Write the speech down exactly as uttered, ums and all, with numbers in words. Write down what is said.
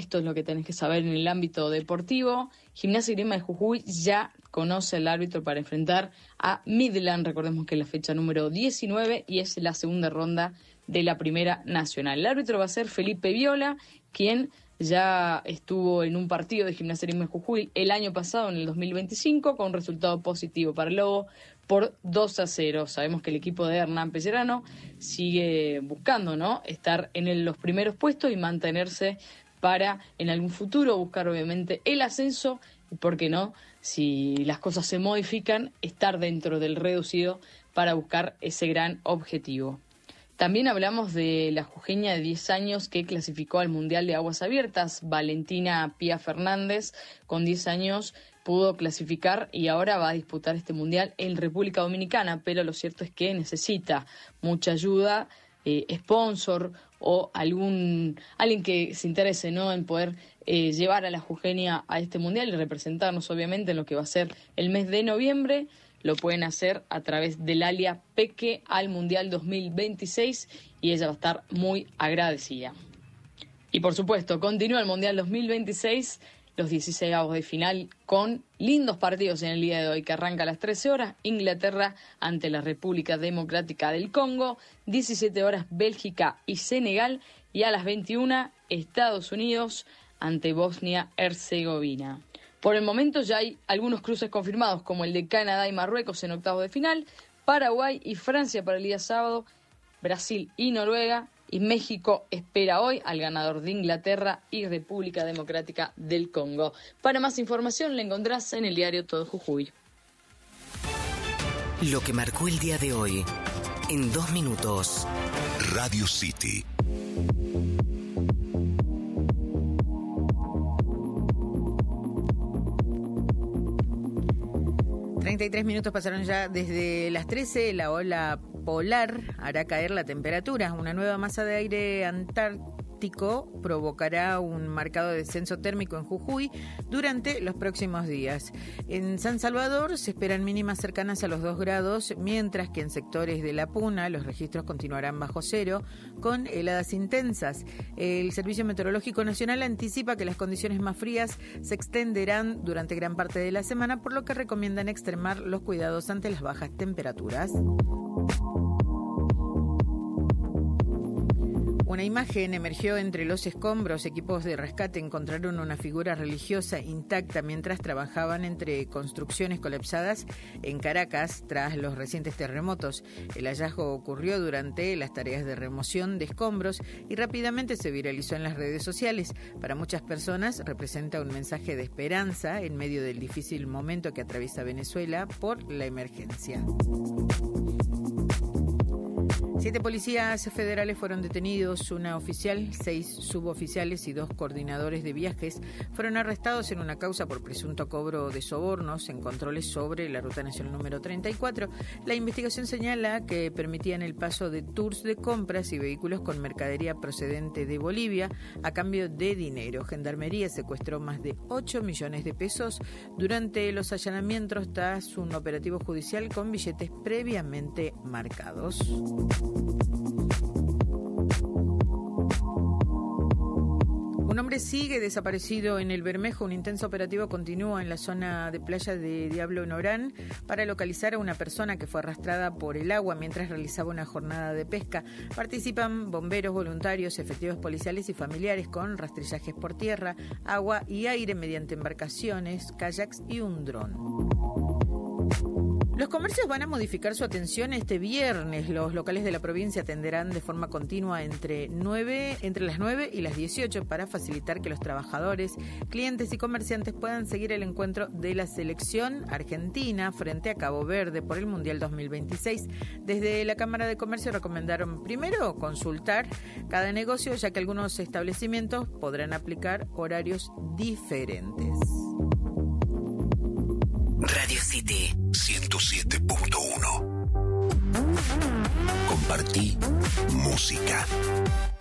esto es lo que tenés que saber en el ámbito deportivo. Gimnasia y Grima de Jujuy ya conoce al árbitro para enfrentar a Midland. Recordemos que es la fecha número diecinueve y es la segunda ronda de la Primera Nacional. El árbitro va a ser Felipe Viola, quien ya estuvo en un partido de Gimnasia y Grima de Jujuy el año pasado, en el dos mil veinticinco, con un resultado positivo para el Lobo por dos a cero. Sabemos que el equipo de Hernán Pellerano sigue buscando, ¿no?, estar en el, los primeros puestos y mantenerse para en algún futuro buscar obviamente el ascenso y, por qué no, si las cosas se modifican, estar dentro del reducido para buscar ese gran objetivo. También hablamos de la jujeña de diez años que clasificó al Mundial de Aguas Abiertas. Valentina Pía Fernández, con diez años, pudo clasificar y ahora va a disputar este Mundial en República Dominicana, pero lo cierto es que necesita mucha ayuda, eh, sponsor o algún alguien que se interese, ¿no?, en poder eh, llevar a la jujeña a este Mundial y representarnos obviamente en lo que va a ser el mes de noviembre. Lo pueden hacer a través del Alia Peque al Mundial dos mil veintiséis y ella va a estar muy agradecida. Y por supuesto, continúa el Mundial dos mil veintiséis, los dieciseisavos de final con lindos partidos en el día de hoy, que arranca a las trece horas, Inglaterra ante la República Democrática del Congo, diecisiete horas Bélgica y Senegal, y a las veintiuna Estados Unidos ante Bosnia-Herzegovina. Por el momento ya hay algunos cruces confirmados, como el de Canadá y Marruecos en octavos de final, Paraguay y Francia para el día sábado, Brasil y Noruega, y México espera hoy al ganador de Inglaterra y República Democrática del Congo. Para más información la encontrás en el diario Todo Jujuy. Lo que marcó el día de hoy, en dos minutos. Radio City. treinta y tres minutos pasaron ya desde las trece. La ola polar hará caer la temperatura. Una nueva masa de aire antártico provocará un marcado descenso térmico en Jujuy durante los próximos días. En San Salvador se esperan mínimas cercanas a los dos grados, mientras que en sectores de La Puna los registros continuarán bajo cero, con heladas intensas. El Servicio Meteorológico Nacional anticipa que las condiciones más frías se extenderán durante gran parte de la semana, por lo que recomiendan extremar los cuidados ante las bajas temperaturas. Una imagen emergió entre los escombros. Equipos de rescate encontraron una figura religiosa intacta mientras trabajaban entre construcciones colapsadas en Caracas tras los recientes terremotos. El hallazgo ocurrió durante las tareas de remoción de escombros y rápidamente se viralizó en las redes sociales. Para muchas personas representa un mensaje de esperanza en medio del difícil momento que atraviesa Venezuela por la emergencia. Siete policías federales fueron detenidos, una oficial, seis suboficiales y dos coordinadores de viajes fueron arrestados en una causa por presunto cobro de sobornos en controles sobre la Ruta Nacional número treinta y cuatro. La investigación señala que permitían el paso de tours de compras y vehículos con mercadería procedente de Bolivia a cambio de dinero. Gendarmería secuestró más de ocho millones de pesos durante los allanamientos tras un operativo judicial con billetes previamente marcados. Un hombre sigue desaparecido en el Bermejo. Un intenso operativo continúa en la zona de playa de Diablo Norán para localizar a una persona que fue arrastrada por el agua mientras realizaba una jornada de pesca. Participan bomberos, voluntarios, efectivos policiales y familiares con rastrillajes por tierra, agua y aire mediante embarcaciones, kayaks y un dron. Los comercios van a modificar su atención este viernes. Los locales de la provincia atenderán de forma continua entre nueve, entre las nueve y las dieciocho para facilitar que los trabajadores, clientes y comerciantes puedan seguir el encuentro de la selección argentina frente a Cabo Verde por el Mundial dos mil veintiséis. Desde la Cámara de Comercio recomendaron primero consultar cada negocio, ya que algunos establecimientos podrán aplicar horarios diferentes. Radio City ciento siete punto uno. Compartí música.